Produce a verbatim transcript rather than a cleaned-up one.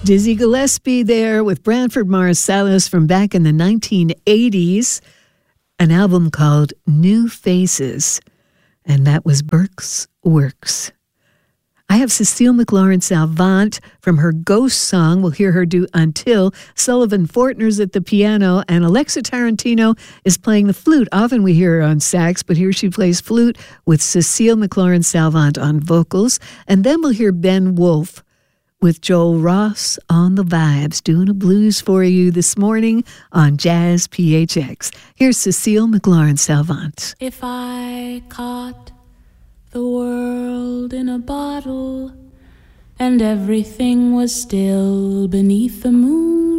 Dizzy Gillespie there with Branford Marsalis from back in the nineteen eighties, an album called New Faces, and that was Burke's Works. I have Cecile McLaurin-Salvant from her Ghost song. We'll hear her do Until. Sullivan Fortner's at the piano, and Alexa Tarantino is playing the flute. Often we hear her on sax, but here she plays flute with Cecile McLaurin-Salvant on vocals. And then we'll hear Ben Wolf with Joel Ross on the vibes, doing a blues for you this morning on Jazz P H X. Here's Cecile McLaurin-Salvant. If I caught the world in a bottle and everything was still beneath the moon,